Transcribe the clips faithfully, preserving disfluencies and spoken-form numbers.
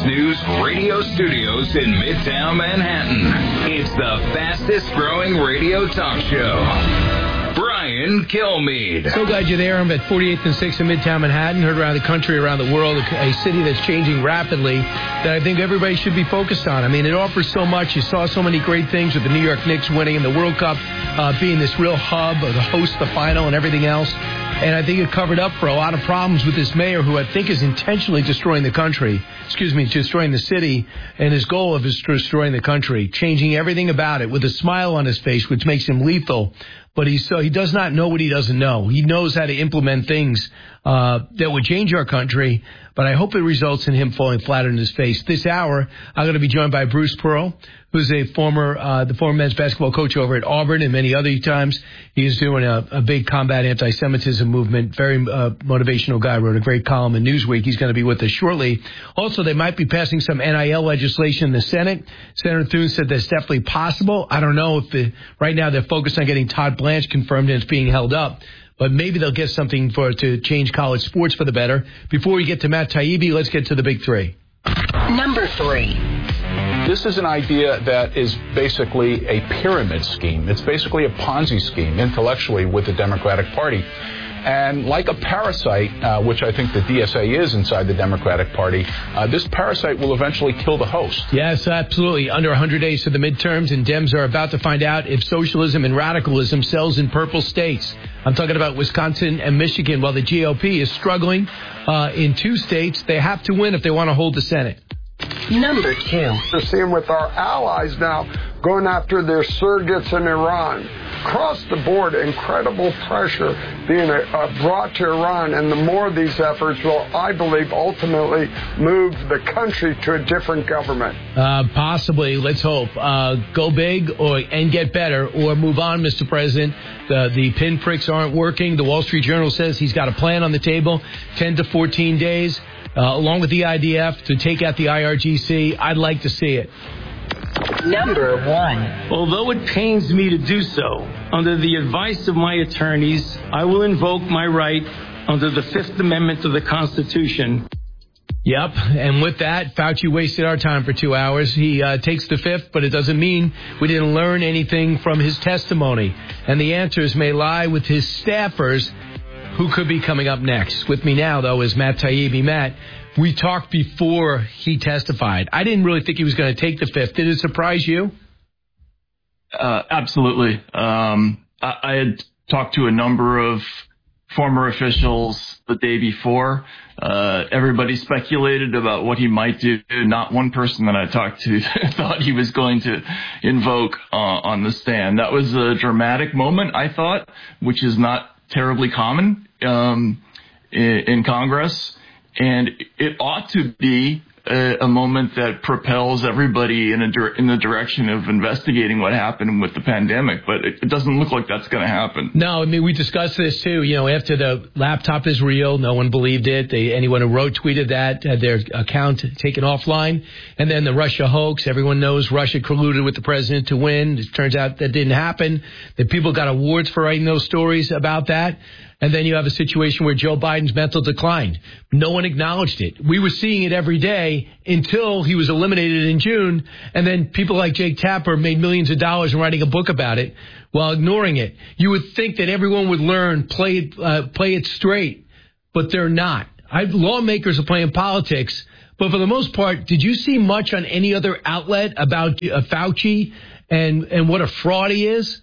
News radio studios in Midtown Manhattan. It's the fastest growing radio talk show. Brian Kilmeade. So glad you're there. I'm at forty-eighth and sixth in Midtown Manhattan. Heard around the country, around the world, a city that's changing rapidly that I think everybody should be focused on. I mean, it offers so much. You saw so many great things with the New York Knicks winning and the World Cup uh, being this real hub of the host, the final, and everything else. And I think it covered up for a lot of problems with this mayor who I think is intentionally destroying the country. Excuse me, destroying the city. And his goal of is destroying the country, changing everything about it with a smile on his face, which makes him lethal. But he's so he does not know what he doesn't know. He knows how to implement things uh, that would change our country. But I hope it results in him falling flat on his face. This hour, I'm going to be joined by Bruce Pearl, who's a former, uh, the former men's basketball coach over at Auburn, and many other times he is doing a, a big combat anti-Semitism movement. Very uh, motivational guy. Wrote a great column in Newsweek. He's going to be with us shortly. Also, they might be passing some N I L legislation in the Senate. Senator Thune said that's definitely possible. I don't know if the, right now they're focused on getting Todd Blanche confirmed and it's being held up. But maybe they'll get something for to change college sports for the better. Before we get to Matt Taibbi, let's get to the big three. Number three. This is an idea that is basically a pyramid scheme. It's basically a Ponzi scheme intellectually with the Democratic Party. And like a parasite, uh, which I think the D S A is inside the Democratic Party, uh, this parasite will eventually kill the host. Yes, absolutely. Under one hundred days to the midterms, and Dems are about to find out if socialism and radicalism sells in purple states. I'm talking about Wisconsin and Michigan. While the G O P is struggling uh, in two states, they have to win if they want to hold the Senate. Number two. We're seeing with our allies now going after their surrogates in Iran. Across the board, incredible pressure being uh, brought to Iran, and the more of these efforts will, I believe, ultimately move the country to a different government. Uh, possibly, let's hope. Uh, go big or and get better, or move on, Mister President. The, the pinpricks aren't working. The Wall Street Journal says he's got a plan on the table, ten to fourteen days, uh, along with the I D F, to take out the I R G C. I'd like to see it. Number one. Although it pains me to do so, under the advice of my attorneys, I will invoke my right under the Fifth Amendment of the Constitution. Yep, and with that, Fauci wasted our time for two hours. He uh, takes the fifth, but it doesn't mean we didn't learn anything from his testimony. And the answers may lie with his staffers, who could be coming up next. With me now, though, is Matt Taibbi. Matt, we talked before he testified. I didn't really think he was going to take the fifth. Did it surprise you? Uh, absolutely. Um, I, I had talked to a number of former officials the day before. Uh, everybody speculated about what he might do. Not one person that I talked to thought he was going to invoke uh, on the stand. That was a dramatic moment, I thought, which is not terribly common um, in, in Congress. And it ought to be a, a moment that propels everybody in a in the direction of investigating what happened with the pandemic. But it, it doesn't look like that's going to happen. No, I mean, we discussed this, too. You know, after the laptop is real, no one believed it. They, anyone who wrote tweeted that, had their account taken offline. And then the Russia hoax. Everyone knows Russia colluded with the president to win. It turns out that didn't happen. That people got awards for writing those stories about that. And then you have a situation where Joe Biden's mental declined. No one acknowledged it. We were seeing it every day until he was eliminated in June. And then people like Jake Tapper made millions of dollars in writing a book about it while ignoring it. You would think that everyone would learn, play it, uh, play it straight, but they're not. I, lawmakers are playing politics. But for the most part, did you see much on any other outlet about uh, Fauci and, and what a fraud he is?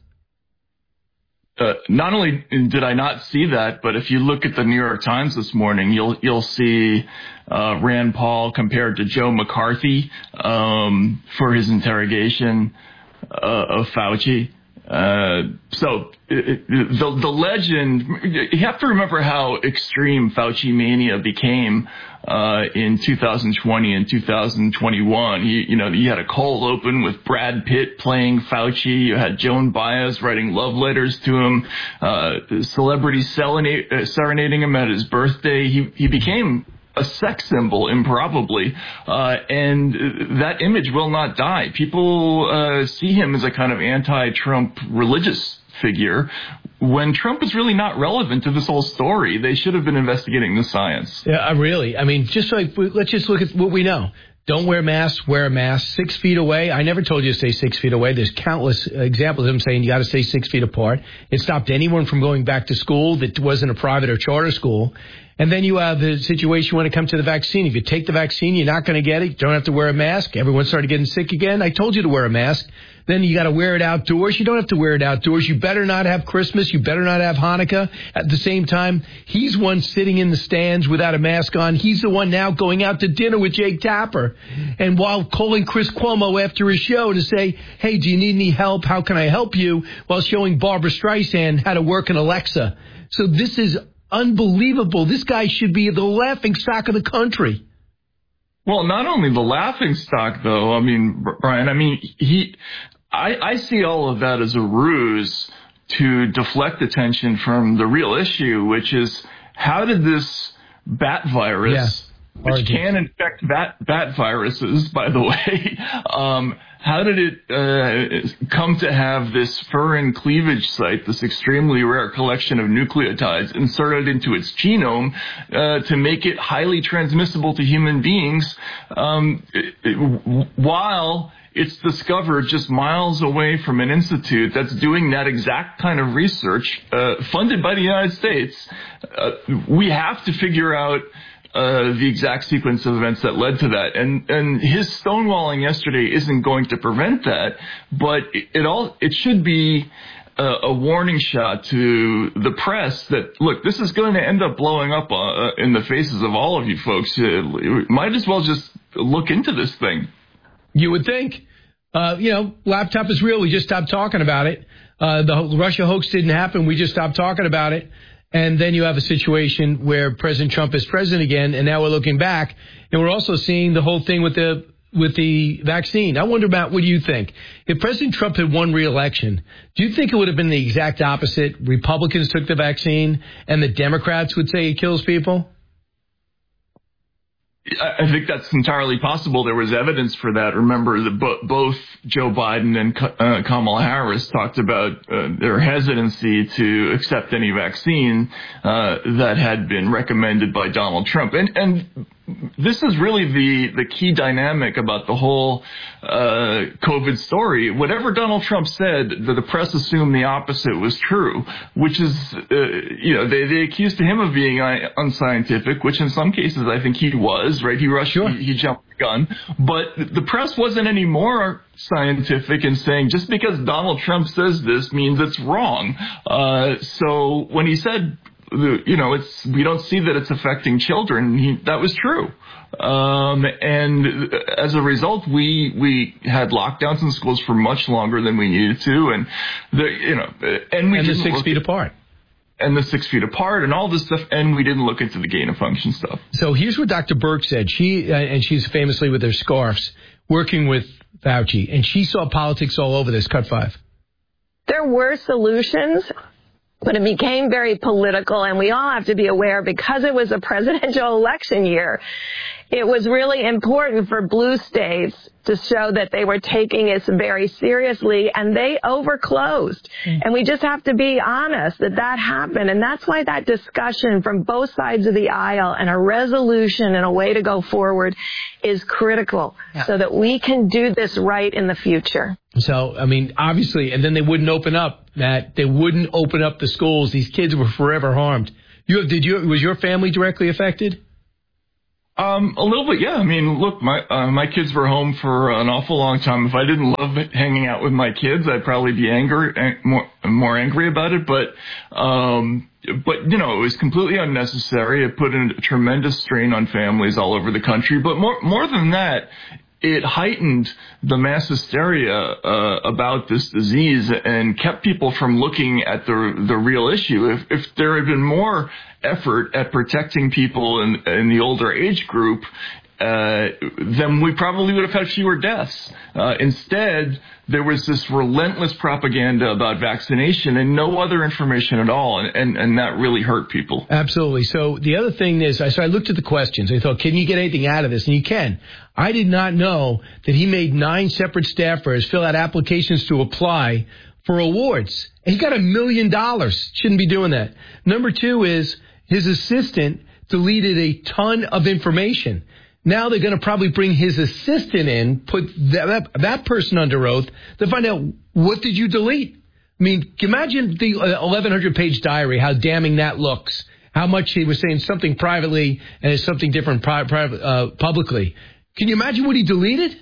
Uh, not only did I not see that, but if you look at the New York Times this morning, you'll you'll see uh, Rand Paul compared to Joe McCarthy um, for his interrogation uh, of Fauci. Uh, so it, it, the the legend, you have to remember how extreme Fauci mania became uh, in two thousand twenty and two thousand twenty-one. You, you know, you had a cold open with Brad Pitt playing Fauci. You had Joan Baez writing love letters to him, uh, celebrities serenading him at his birthday. He he became a sex symbol, improbably, uh, and that image will not die. People uh, see him as a kind of anti-Trump religious figure when Trump is really not relevant to this whole story. They should have been investigating the science. Yeah, really. I mean, just like, let's just look at what we know. Don't wear masks, wear a mask. Six feet away. I never told you to stay six feet away. There's countless examples of them saying you got to stay six feet apart. It stopped anyone from going back to school that wasn't a private or charter school. And then you have the situation when it comes to the vaccine. If you take the vaccine, you're not going to get it. You don't have to wear a mask. Everyone started getting sick again. I told you to wear a mask. Then you got to wear it outdoors. You don't have to wear it outdoors. You better not have Christmas. You better not have Hanukkah. At the same time, he's one sitting in the stands without a mask on. He's the one now going out to dinner with Jake Tapper. And while calling Chris Cuomo after his show to say, hey, do you need any help? How can I help you? While showing Barbara Streisand how to work an Alexa. So this is unbelievable. This guy should be the laughing stock of the country. Well, not only the laughing stock, though. I mean, Brian, I mean, he, I, I see all of that as a ruse to deflect attention from the real issue, which is how did this bat virus, yeah. which can infect bat, bat viruses, by the way, um, how did it uh, come to have this furin cleavage site, this extremely rare collection of nucleotides inserted into its genome uh, to make it highly transmissible to human beings, um, it, it, while it's discovered just miles away from an institute that's doing that exact kind of research uh, funded by the United States? Uh, we have to figure out Uh, the exact sequence of events that led to that. And and his stonewalling yesterday isn't going to prevent that, but it, it all it should be a, a warning shot to the press that, look, this is going to end up blowing up uh, in the faces of all of you folks. Uh, might as well just look into this thing. You would think. Uh, you know, laptop is real. We just stopped talking about it. Uh, the Russia hoax didn't happen. We just stopped talking about it. And then you have a situation where President Trump is president again, and now we're looking back, and we're also seeing the whole thing with the with the vaccine. I wonder about, what do you think? If President Trump had won re-election, do you think it would have been the exact opposite? Republicans took the vaccine, and the Democrats would say it kills people? I think that's entirely possible. There was evidence for that. Remember that bo- both Joe Biden and uh, Kamala Harris talked about uh, their hesitancy to accept any vaccine uh, that had been recommended by Donald Trump. And, and this is really the, the key dynamic about the whole uh, COVID story. Whatever Donald Trump said, the, the press assumed the opposite was true, which is, uh, you know, they, they accused him of being unscientific, which in some cases I think he was, right? He rushed, sure. he, he jumped the gun. But the press wasn't any more scientific in saying just because Donald Trump says this means it's wrong. Uh, so when he said, you know, it's we don't see that it's affecting children, He, that was true. Um, and as a result, we we had lockdowns in schools for much longer than we needed to, and the you know, and we and didn't the six feet at, apart, and the six feet apart, and all this stuff, and we didn't look into the gain of function stuff. So here's what Doctor Burke said. She uh, and she's famously with her scarves working with Fauci, and she saw politics all over this. Cut five. There were solutions, but it became very political, and we all have to be aware, because it was a presidential election year, it was really important for blue states to show that they were taking it very seriously, and they overclosed. Mm. And we just have to be honest that that happened, and that's why that discussion from both sides of the aisle and a resolution and a way to go forward is critical, yeah. so that we can do this right in the future. So, I mean, obviously, and then they wouldn't open up, Matt. They wouldn't open up the schools. These kids were forever harmed. You did you was your family directly affected? Um, a little bit, yeah. I mean, look, my uh, my kids were home for an awful long time. If I didn't love it, hanging out with my kids, I'd probably be angry, more more angry about it. But um, but you know, it was completely unnecessary. It put a tremendous strain on families all over the country. But more more than that, it heightened the mass hysteria uh, about this disease and kept people from looking at the the real issue. If, if there had been more effort at protecting people in, in the older age group, uh, then we probably would have had fewer deaths. Uh, instead, there was this relentless propaganda about vaccination and no other information at all, and, and, and that really hurt people. Absolutely. So the other thing is, so I looked at the questions. I thought, can you get anything out of this? And you can. I did not know that he made nine separate staffers fill out applications to apply for awards. And he got a million dollars. Shouldn't be doing that. Number two is his assistant deleted a ton of information. Now they're going to probably bring his assistant in, put that, that, that person under oath to find out, what did you delete? I mean, imagine the eleven hundred page diary, how damning that looks. How much he was saying something privately and it's something different pri- pri- uh, publicly. Can you imagine what he deleted?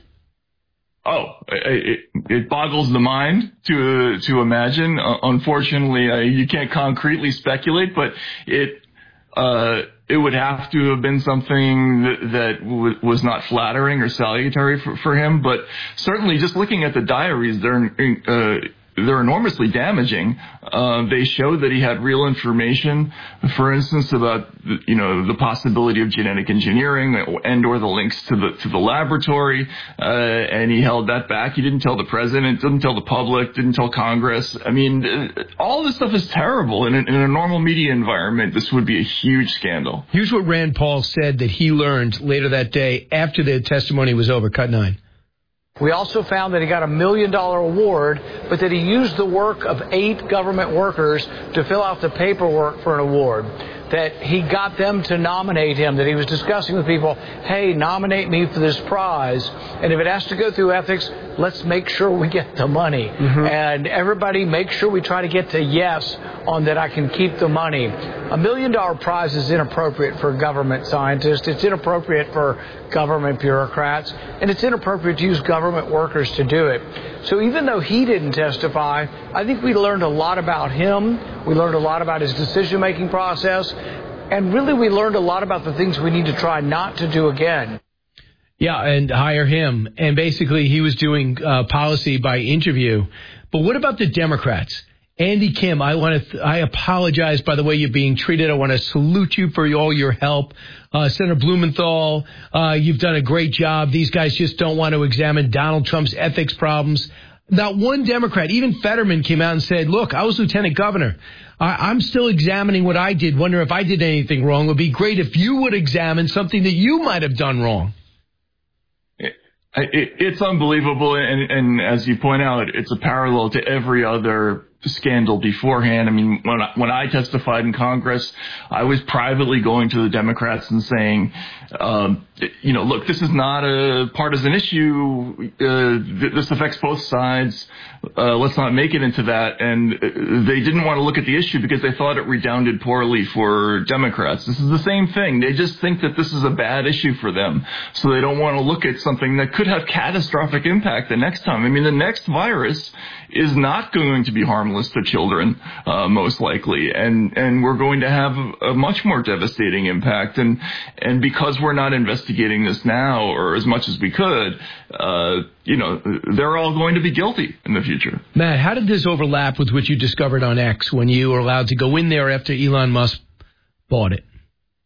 Oh, it, it boggles the mind to to imagine. Uh, unfortunately, uh, you can't concretely speculate, but it uh, it would have to have been something that, that w- was not flattering or salutary for, for him. But certainly, just looking at the diaries, they're uh, they're enormously damaging. Uh, they show that he had real information, for instance, about, you know, the possibility of genetic engineering and or the links to the to the laboratory, uh, and he held that back. He didn't tell the president, didn't tell the public, didn't tell Congress. I mean, all this stuff is terrible. In a, in a normal media environment, this would be a huge scandal. Here's what Rand Paul said that he learned later that day after the testimony was over. Cut nine. We also found that he got a million dollar award, but that he used the work of eight government workers to fill out the paperwork for an award. That he got them to nominate him, that he was discussing with people, hey, nominate me for this prize. And if it has to go through ethics, let's make sure we get the money. Mm-hmm. And everybody make sure we try to get to yes on that I can keep the money. A million dollar prize is inappropriate for government scientists. It's inappropriate for government bureaucrats. And it's inappropriate to use government workers to do it. So even though he didn't testify, I think we learned a lot about him. We learned a lot about his decision-making process. And really, we learned a lot about the things we need to try not to do again. Yeah, and hire him. And basically, he was doing uh, policy by interview. But what about the Democrats? Andy Kim, I want to. I apologize by the way you're being treated. I want to salute you for all your help. Uh, Senator Blumenthal, uh, you've done a great job. These guys just don't want to examine Donald Trump's ethics problems. Not one Democrat, even Fetterman, came out and said, look, I was lieutenant governor. I, I'm still examining what I did, wonder if I did anything wrong. It would be great if you would examine something that you might have done wrong. It, it, it's unbelievable. And, and as you point out, it's a parallel to every other scandal beforehand. I mean, when I, when I testified in Congress, I was privately going to the Democrats and saying, um, you know, look, this is not a partisan issue. Uh, this affects both sides. Uh, let's not make it into that. And they didn't want to look at the issue because they thought it redounded poorly for Democrats. This is the same thing. They just think that this is a bad issue for them. So they don't want to look at something that could have catastrophic impact the next time. I mean, the next virus is not going to be harmless to children, uh, most likely. And, and we're going to have a much more devastating impact. And, and because we're not investigating this now, or as much as we could, uh, you know, they're all going to be guilty in the future. Matt, how did this overlap with what you discovered on X when you were allowed to go in there after Elon Musk bought it?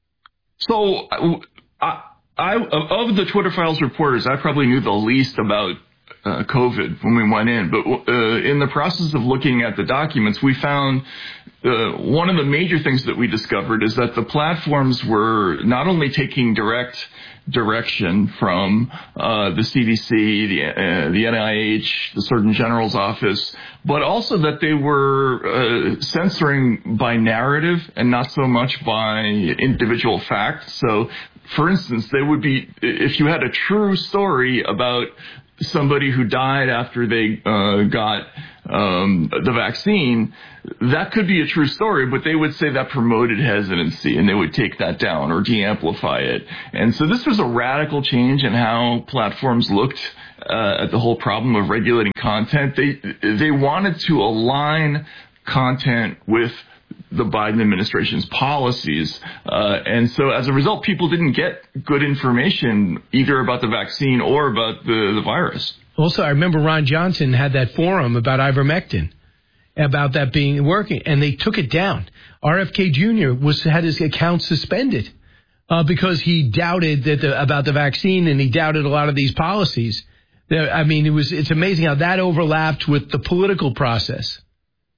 So, I, I of the Twitter Files reporters, I probably knew the least about Uh, COVID when we went in. But uh, in the process of looking at the documents, we found uh, one of the major things that we discovered is that the platforms were not only taking direct direction from uh, the C D C, the, uh, the N I H, the Surgeon General's office, but also that they were uh, censoring by narrative and not so much by individual facts. So, for instance, they would be, if you had a true story about somebody who died after they uh, got um, the vaccine, that could be a true story, but they would say that promoted hesitancy, and they would take that down or de-amplify it. And so this was a radical change in how platforms looked uh, at the whole problem of regulating content. They they wanted to align content with the Biden administration's policies. Uh, and so as a result, people didn't get good information either about the vaccine or about the, the virus. Also, I remember Ron Johnson had that forum about ivermectin, about that being working, and they took it down. R F K Junior was had his account suspended uh, because he doubted that the, about the vaccine, and he doubted a lot of these policies. I mean, it was it's amazing how that overlapped with the political process.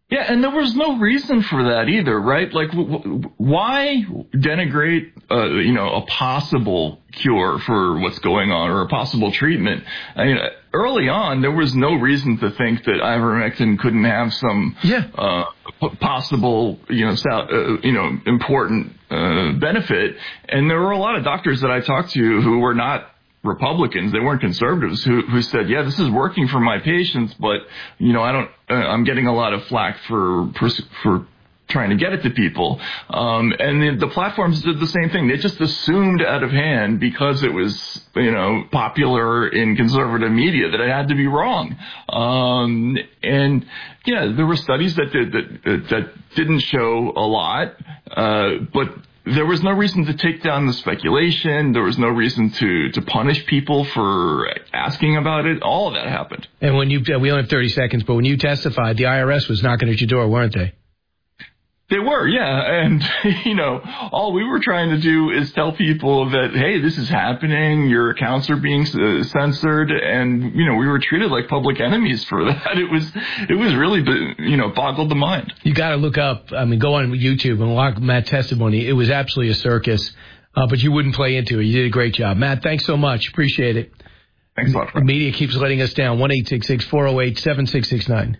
Yeah, and there was no reason for that either, right? Like, w- w- why denigrate, uh, you know, a possible cure for what's going on or a possible treatment? I mean, early on, there was no reason to think that ivermectin couldn't have some yeah. uh, possible, you know, sal- uh, you know, important uh, benefit. And there were a lot of doctors that I talked to who were not Republicans, they weren't conservatives, who who said, yeah, this is working for my patients, but, you know, I don't, uh, I'm getting a lot of flack for, for, for trying to get it to people. Um, and the, the platforms did the same thing. They just assumed out of hand, because it was, you know, popular in conservative media, that it had to be wrong. Um, and yeah, there were studies that did, that, that didn't show a lot, uh, but there was no reason to take down the speculation. There was no reason to, to punish people for asking about it. All of that happened. And when you, we only have thirty seconds, but when you testified, the I R S was knocking at your door, weren't they? They were, yeah. And, you know, all we were trying to do is tell people that, hey, this is happening. Your accounts are being uh, censored. And, you know, we were treated like public enemies for that. It was, it was really, you know, boggled the mind. You got to look up, I mean, go on YouTube and watch Matt's testimony. It was absolutely a circus, uh, but you wouldn't play into it. You did a great job. Matt, thanks so much. Appreciate it. Thanks a lot. The media keeps letting us down. one eight six six, four oh eight, seven six six nine.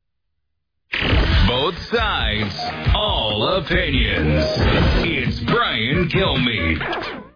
Both sides, all opinions. It's Brian Kilmeade.